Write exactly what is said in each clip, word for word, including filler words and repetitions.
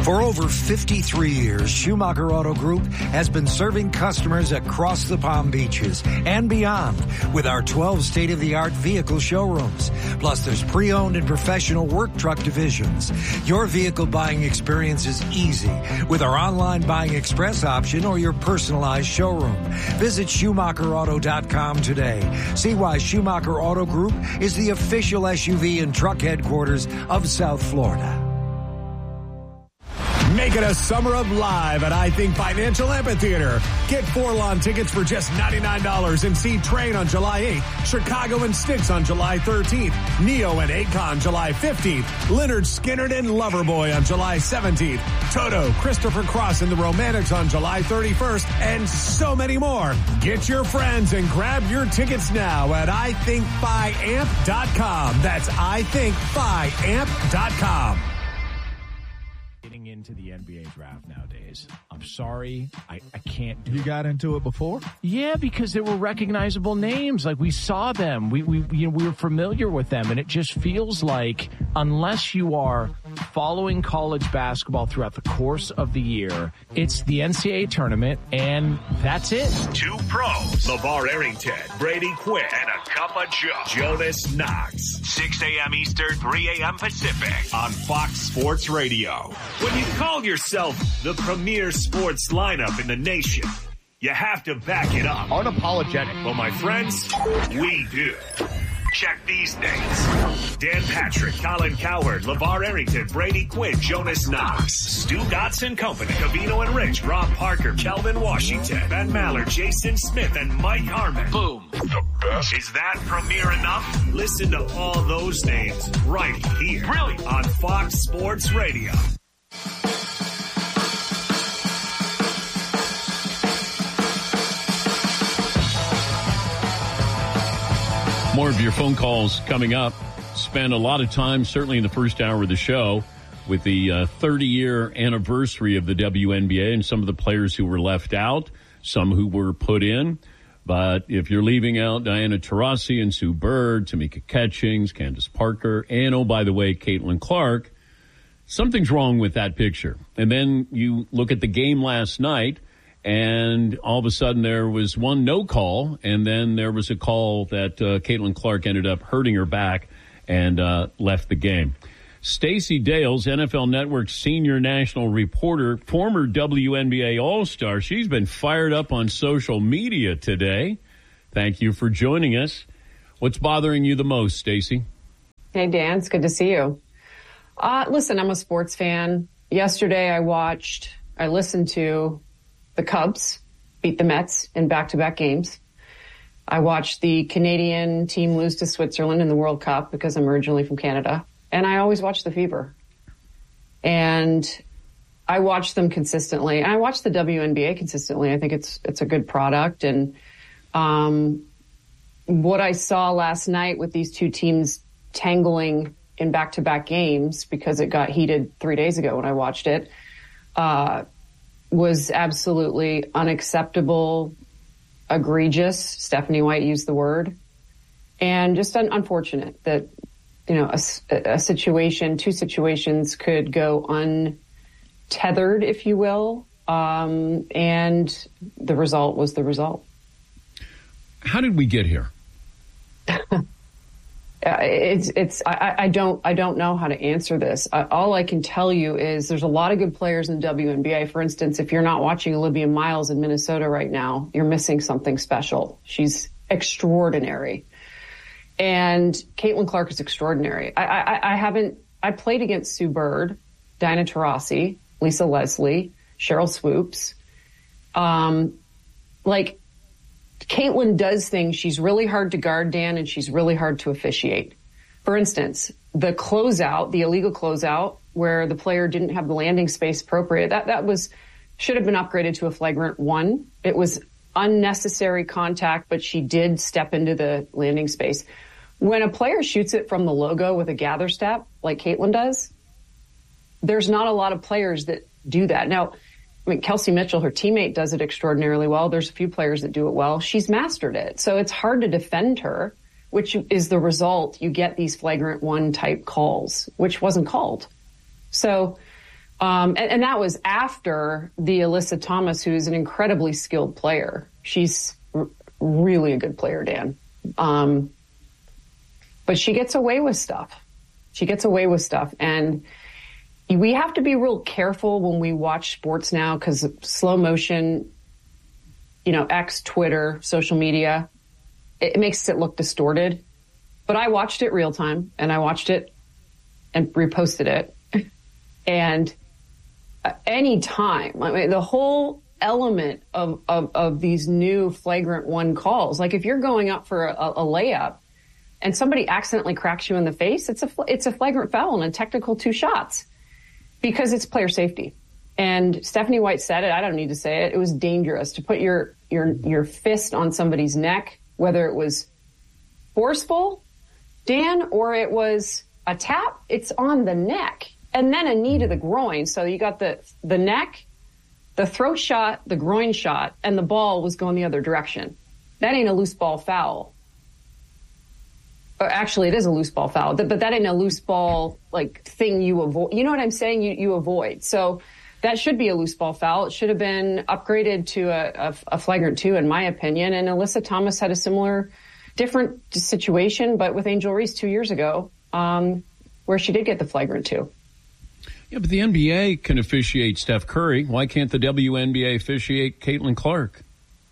For over fifty-three years, Schumacher Auto Group has been serving customers across the Palm Beaches and beyond with our twelve state-of-the-art vehicle showrooms. Plus, there's pre-owned and professional work truck divisions. Your vehicle buying experience is easy with our online buying express option or your personalized showroom. Visit Schumacher Auto dot com today. See why Schumacher Auto Group is the official S U V and truck headquarters of South Florida. Make it a summer of live at I Think Financial Amphitheater. Get four lawn tickets for just ninety-nine dollars and see Train on July eighth, Chicago and Styx on July thirteenth, Neo and Akon July fifteenth, Lynyrd Skynyrd and Loverboy on July seventeenth, Toto, Christopher Cross and the Romantics on July thirty-first, and so many more. Get your friends and grab your tickets now at I think fi amp dot com. That's I think fi amp dot com. Into the N B A draft nowadays. I'm sorry, I, I can't do You it. got into it before? Yeah, because there were recognizable names. Like we saw them, we we you know we were familiar with them, and it just feels like unless you are following college basketball throughout the course of the year, it's the N C double A tournament, and that's it. Two pros, LeVar Arrington, Brady Quinn, and a cup of Joe, Jonas Knox. six a.m. Eastern, three a.m. Pacific on Fox Sports Radio. When you call yourself the premier sports lineup in the nation, you have to back it up. Unapologetic. Well, my friends, we do. Check these names. Dan Patrick, Colin Cowherd, LeVar Arrington, Brady Quinn, Jonas Knox, Stu Dotson Company, Cavino and Rich, Rob Parker, Kelvin Washington, Ben Maller, Jason Smith, and Mike Harmon. Boom. The best. Is that premier enough? Listen to all those names right here. Brilliant. On Fox Sports Radio. More of your phone calls coming up. Spend a lot of time, certainly in the first hour of the show, with the uh, thirty-year anniversary of the W N B A and some of the players who were left out, some who were put in. But if you're leaving out Diana Taurasi and Sue Bird, Tamika Catchings, Candace Parker, and, oh, by the way, Caitlin Clark, something's wrong with that picture. And then you look at the game last night, and all of a sudden there was one no call, and then there was a call that uh, Caitlin Clark ended up hurting her back and uh, left the game. Stacey Dales, N F L Network senior national reporter, former W N B A All-Star. She's been fired up on social media today. Thank you for joining us. What's bothering you the most, Stacey? Hey, Dan. It's good to see you. Uh, listen, I'm a sports fan. Yesterday I watched, I listened to the Cubs beat the Mets in back-to-back games. I watched the Canadian team lose to Switzerland in the World Cup because I'm originally from Canada. And I always watch the Fever. And I watch them consistently. And I watch the W N B A consistently. I think it's it's a good product. And um, what I saw last night with these two teams tangling in back-to-back games, because it got heated three days ago when I watched it, uh, was absolutely unacceptable, egregious. Stephanie White used the word. And just un- unfortunate that, you know, a, a situation, two situations could go untethered, if you will. Um, and the result was the result. How did we get here? It's, it's, I, I don't, I don't know how to answer this. I, all I can tell you is there's a lot of good players in W N B A. For instance, if you're not watching Olivia Miles in Minnesota right now, you're missing something special. She's extraordinary. And Caitlin Clark is extraordinary. I, I, I haven't, I played against Sue Bird, Diana Taurasi, Lisa Leslie, Cheryl Swoops. Um, like, Caitlin does things. She's really hard to guard, Dan, and she's really hard to officiate. For instance, the closeout, the illegal closeout, where the player didn't have the landing space appropriate, that, that was, should have been upgraded to a flagrant one. It was unnecessary contact, but she did step into the landing space. When a player shoots it from the logo with a gather step, like Caitlin does, there's not a lot of players that do that. Now, I mean, Kelsey Mitchell, her teammate, does it extraordinarily well. There's a few players that do it well. She's mastered it. So it's hard to defend her, which is the result. You get these flagrant one type calls, which wasn't called. So Um, and, and that was after the Alyssa Thomas, who's an incredibly skilled player. She's r- really a good player, Dan. Um, but she gets away with stuff. She gets away with stuff. And we have to be real careful when we watch sports now, because slow motion, you know, X, Twitter, social media, it, it makes it look distorted. But I watched it real time, and I watched it and reposted it. And any time, I mean, the whole element of, of, of these new flagrant one calls, like if you're going up for a, a layup and somebody accidentally cracks you in the face, it's a, it's a flagrant foul and a technical two shots, because it's player safety. And Stephanie White said it. I don't need to say it. It was dangerous to put your, your, your fist on somebody's neck, whether it was forceful, Dan, or it was a tap. It's on the neck. And then a knee to the groin. So you got the the neck, the throat shot, the groin shot, and the ball was going the other direction. That ain't a loose ball foul. Or actually, it is a loose ball foul, but that ain't a loose ball like thing you avoid. You know what I'm saying? You you avoid. So that should be a loose ball foul. It should have been upgraded to a, a, a flagrant two, in my opinion. And Alyssa Thomas had a similar, different situation, but with Angel Reese two years ago, um, where she did get the flagrant two. Yeah, but the N B A can officiate Steph Curry. Why can't the W N B A officiate Caitlin Clark?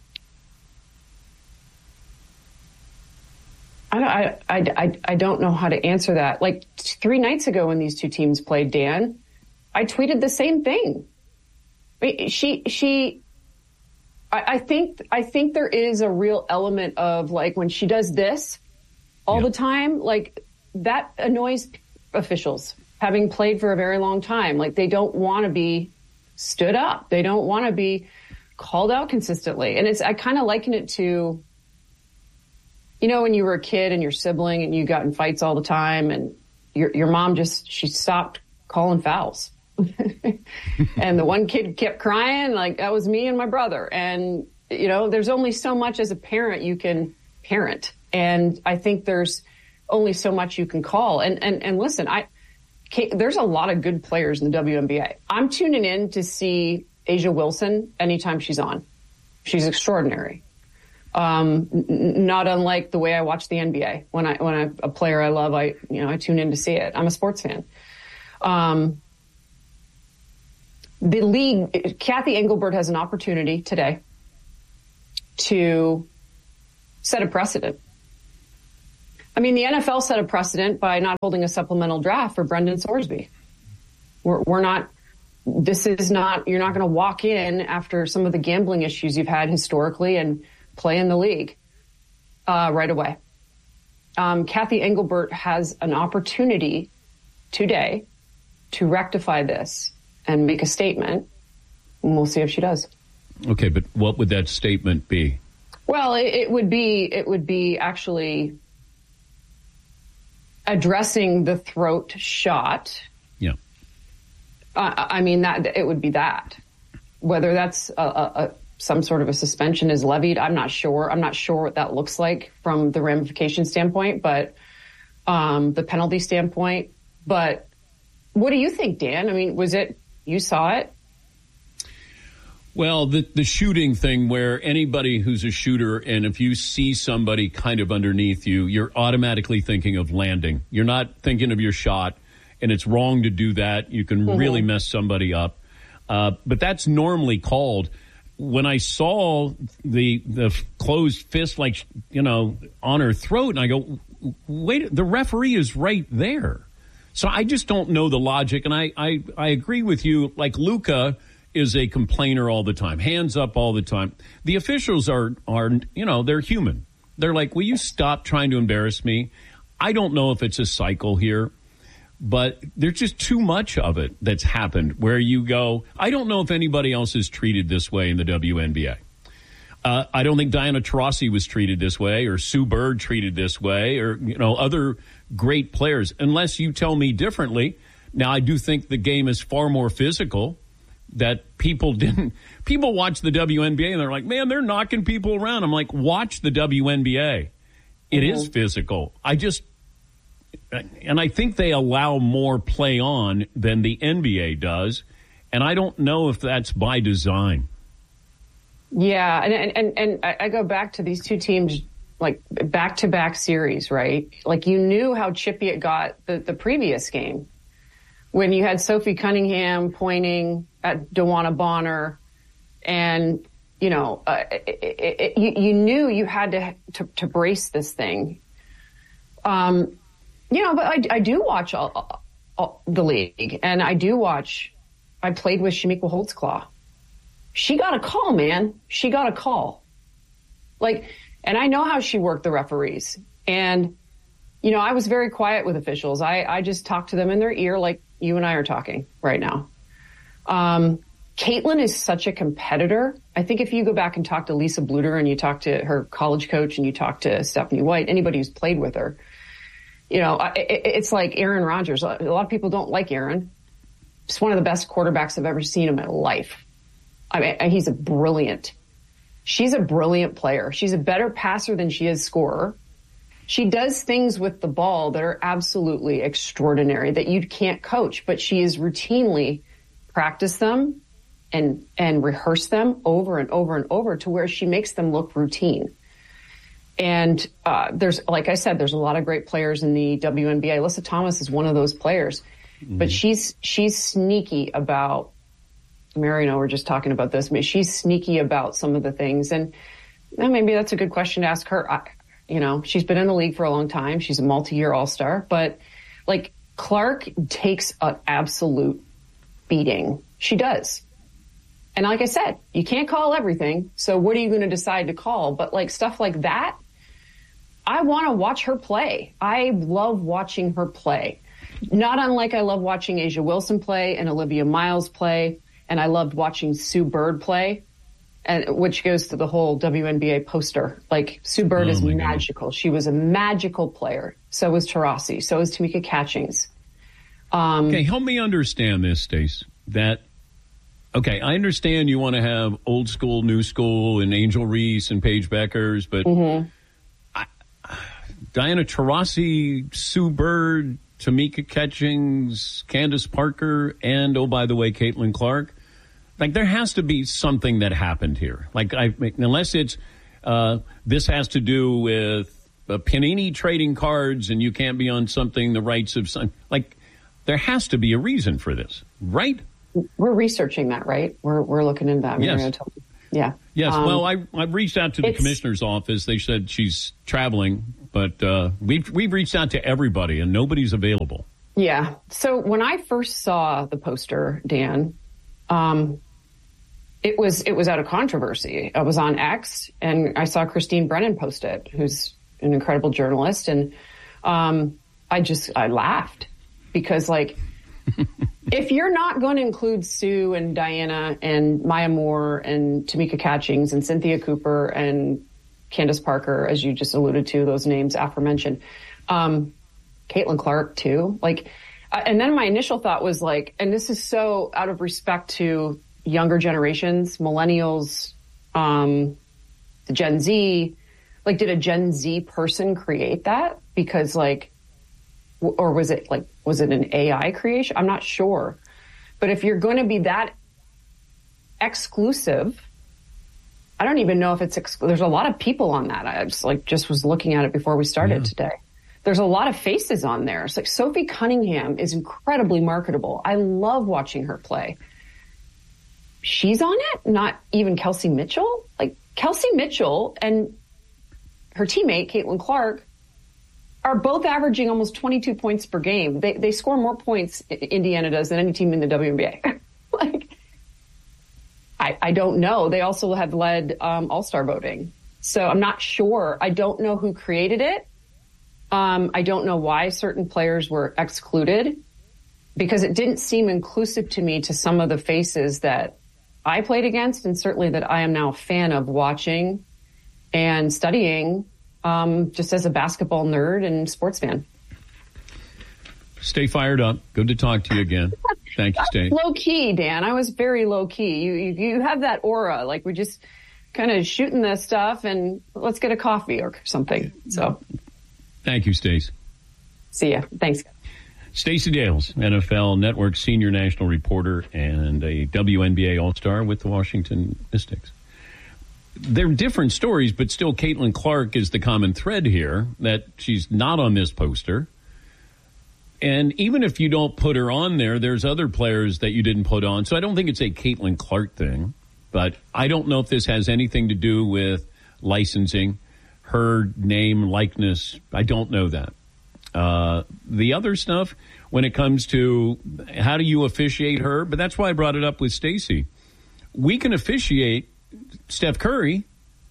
I, I, I, I don't know how to answer that. Like three nights ago when these two teams played, Dan, I tweeted the same thing. She, she, I, I think, I think there is a real element of like when she does this all yeah. the time, like that annoys officials. Having played for a very long time, like they don't want to be stood up. They don't want to be called out consistently. And it's, I kind of liken it to, you know, when you were a kid and your sibling and you got in fights all the time and your, your mom just, she stopped calling fouls. And the one kid kept crying, like that was me and my brother. And, you know, there's only so much as a parent you can parent. And I think there's only so much you can call. And, and, and listen, I, there's a lot of good players in the W N B A. I'm tuning in to see A'ja Wilson anytime she's on. She's extraordinary. Um, n- not unlike the way I watch the N B A. When I when I, a player I love, I you know I tune in to see it. I'm a sports fan. Um, the league, Kathy Engelbert has an opportunity today to set a precedent. I mean, the N F L set a precedent by not holding a supplemental draft for Brendan Sorsby. We're, we're not, this is not, you're not going to walk in after some of the gambling issues you've had historically and play in the league uh, right away. Um, Kathy Engelbert has an opportunity today to rectify this and make a statement, and we'll see if she does. Okay, but what would that statement be? Well, it, it would be, it would be actually addressing the throat shot. Yeah. Uh, I mean, that it would be that. Whether that's a, a, a, some sort of a suspension is levied, I'm not sure. I'm not sure what that looks like from the ramification standpoint, but um, the penalty standpoint. But what do you think, Dan? I mean, was it, you saw it? Well, the the shooting thing where anybody who's a shooter, and if you see somebody kind of underneath you, you're automatically thinking of landing. You're not thinking of your shot, and it's wrong to do that. You can mm-hmm. really mess somebody up. Uh, but that's normally called. When I saw the the closed fist, like, you know, on her throat, and I go, wait, the referee is right there. So I just don't know the logic, and I, I, I agree with you. Like Luka is a complainer all the time, hands up all the time. The officials are, are, you know, they're human. They're like, will you stop trying to embarrass me? I don't know if it's a cycle here, but there's just too much of it that's happened where you go, I don't know if anybody else is treated this way in the W N B A. Uh, I don't think Diana Taurasi was treated this way, or Sue Bird treated this way, or, you know, other great players, unless you tell me differently. Now, I do think the game is far more physical. That people didn't, people watch the W N B A and they're like, man, they're knocking people around. I'm like, watch the W N B A. It mm-hmm. is physical. I just, and I think they allow more play on than the N B A does. And I don't know if that's by design. Yeah, and and and I go back to these two teams, like back-to-back series, right? Like you knew how chippy it got the, the previous game when you had Sophie Cunningham pointing at Dewana Bonner, and you know, uh, it, it, it, you, you knew you had to, to to brace this thing. Um, you know, but I, I do watch all, all, the league, and I do watch. I played with Shamiqua Holtzclaw. She got a call, man. She got a call. Like, and I know how she worked the referees. And, you know, I was very quiet with officials. I, I just talked to them in their ear like you and I are talking right now. Um, Caitlin is such a competitor. I think if you go back and talk to Lisa Bluter and you talk to her college coach and you talk to Stephanie White, anybody who's played with her, you know, it, it's like Aaron Rodgers. A lot of people don't like Aaron. He's one of the best quarterbacks I've ever seen in my life. I mean, he's a brilliant, she's a brilliant player. She's a better passer than she is scorer. She does things with the ball that are absolutely extraordinary that you can't coach, but she is routinely practice them and, and rehearse them over and over and over to where she makes them look routine. And, uh, there's, like I said, there's a lot of great players in the W N B A. Alyssa Thomas is one of those players, mm-hmm. but she's, she's sneaky about, Mary and I were just talking about this. I mean, she's sneaky about some of the things, and well, maybe that's a good question to ask her. I, you know, she's been in the league for a long time. She's a multi-year all-star, but like Clark takes an absolute beating. She does. And like I said, you can't call everything. So what are you going to decide to call? But like stuff like that, I want to watch her play. I love watching her play. Not unlike I love watching A'ja Wilson play and Olivia Miles play. And I loved watching Sue Bird play, and which goes to the whole W N B A poster. Like, Sue Bird oh is magical. God. She was a magical player. So was Taurasi. So was Tamika Catchings. Um, okay, help me understand this, Stace. That, okay, I understand you want to have old school, new school, and Angel Reese and Paige Beckers, but mm-hmm. I, Diana Taurasi, Sue Bird, Tamika Catchings, Candace Parker, and, oh, by the way, Caitlin Clark. Like, there has to be something that happened here. Like, I, unless it's, uh, this has to do with uh, Panini trading cards and you can't be on something, the rights of some, like, there has to be a reason for this, right? We're researching that, right? We're we're looking into that. Yes. Yeah. Yes. Um, well, I, I've reached out to the commissioner's office. They said she's traveling, but uh, we've, we've reached out to everybody and nobody's available. Yeah. So when I first saw the poster, Dan, um, it was, it was out of controversy. I was on X and I saw Christine Brennan post it, who's an incredible journalist. And, um, I just, I laughed because like, if you're not going to include Sue and Diana and Maya Moore and Tamika Catchings and Cynthia Cooper and Candace Parker, as you just alluded to, those names aforementioned, um, Caitlin Clark too, like, uh, and then my initial thought was like, and this is so out of respect to younger generations, millennials, um, the Gen Z, like, did a Gen Z person create that? Because like, w- or was it like, was it an A I creation? I'm not sure. But if you're going to be that exclusive, I don't even know if it's, ex- there's a lot of people on that. I just like, just was looking at it before we started yeah. today. There's a lot of faces on there. It's like Sophie Cunningham is incredibly marketable. I love watching her play. She's on it, not even Kelsey Mitchell. Like, Kelsey Mitchell and her teammate, Caitlin Clark, are both averaging almost twenty-two points per game. They they score more points, Indiana does, than any team in the W N B A. Like, I, I don't know. They also have led um, All-Star voting. So I'm not sure. I don't know who created it. Um, I don't know why certain players were excluded, because it didn't seem inclusive to me to some of the faces that I played against, and certainly that I am now a fan of watching and studying, um, just as a basketball nerd and sports fan. Stay fired up. Good to talk to you again. Thank you, Stay. Low key, Dan. I was very low key. You, you, you have that aura. Like, we're just kind of shooting this stuff and let's get a coffee or something. So. Thank you, Stace. See ya. Thanks. Stacey Dales, N F L Network senior national reporter and a W N B A All-Star with the Washington Mystics. They're different stories, but still Caitlin Clark is the common thread here, that she's not on this poster. And even if you don't put her on there, there's other players that you didn't put on. So I don't think it's a Caitlin Clark thing, but I don't know if this has anything to do with licensing, her name, likeness. I don't know that. Uh, the other stuff, when it comes to how do you officiate her, but that's why I brought it up with Stacey. We can officiate Steph Curry,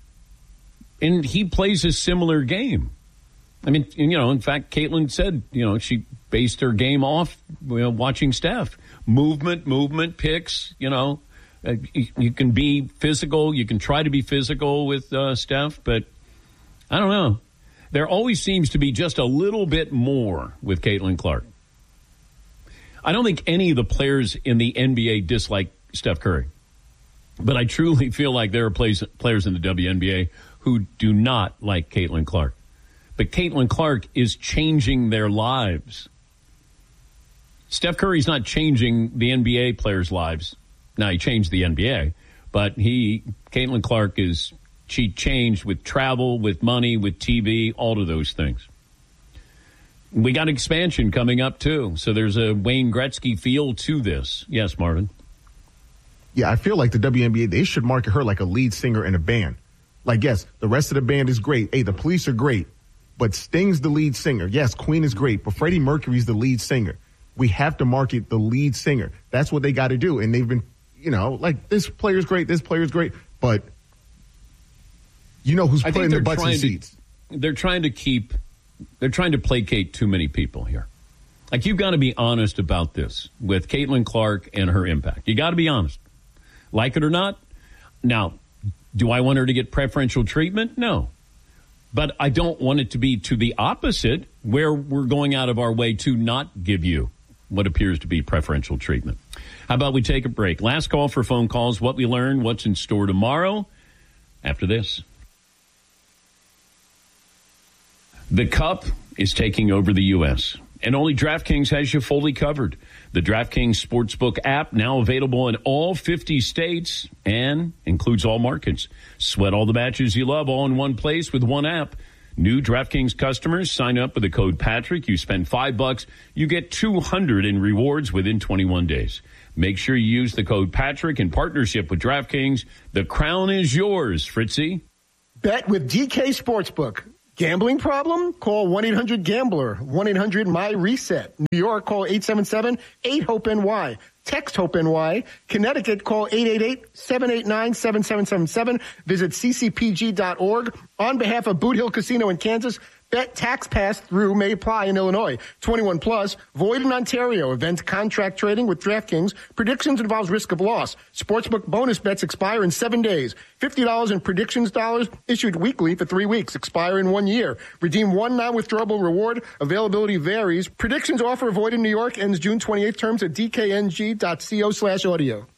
and he plays a similar game. I mean, you know, in fact, Caitlin said, you know, she based her game off, you know, watching Steph. Movement, movement, picks, you know. Uh, you, you can be physical. You can try to be physical with uh, Steph, but I don't know. There always seems to be just a little bit more with Caitlin Clark. I don't think any of the players in the N B A dislike Steph Curry. But I truly feel like there are players, players in the W N B A who do not like Caitlin Clark. But Caitlin Clark is changing their lives. Steph Curry's not changing the N B A players' lives. Now, he changed the N B A, but he, Caitlin Clark is... She changed with travel, with money, with T V, all of those things. We got expansion coming up, too. So there's a Wayne Gretzky feel to this. Yes, Marvin? Yeah, I feel like the W N B A, they should market her like a lead singer in a band. Like, yes, the rest of the band is great. Hey, the Police are great. But Sting's the lead singer. Yes, Queen is great. But Freddie Mercury's the lead singer. We have to market the lead singer. That's what they got to do. And they've been, you know, like, this player's great, this player's great. But... You know who's putting their butts in seats. They're trying to keep, they're trying to placate too many people here. Like, you've got to be honest about this with Caitlin Clark and her impact. You got to be honest. Like it or not. Now, do I want her to get preferential treatment? No. But I don't want it to be to the opposite, where we're going out of our way to not give you what appears to be preferential treatment. How about we take a break? Last call for phone calls, what we learned, what's in store tomorrow, after this. The Cup is taking over the U S, and only DraftKings has you fully covered. The DraftKings Sportsbook app, now available in all fifty states and includes all markets. Sweat all the matches you love all in one place with one app. New DraftKings customers sign up with the code Patrick. You spend five bucks, you get two hundred in rewards within twenty-one days. Make sure you use the code Patrick in partnership with DraftKings. The crown is yours, Fritzy. Bet with D K Sportsbook. Gambling problem? Call one eight hundred gambler, one eight hundred my reset. New York, call eight seven seven eight hope N Y. Text HOPE-NY. Connecticut, call eight eight eight seven eight nine seven seven seven seven. Visit c c p g dot org. On behalf of Boot Hill Casino in Kansas, bet tax pass-through may apply in Illinois. twenty-one plus, void in Ontario. Event contract trading with DraftKings. Predictions involves risk of loss. Sportsbook bonus bets expire in seven days. fifty dollars in predictions dollars issued weekly for three weeks. Expire in one year. Redeem one non-withdrawable reward. Availability varies. Predictions offer void in New York. Ends June twenty-eighth. Terms at d k n g dot co slash audio.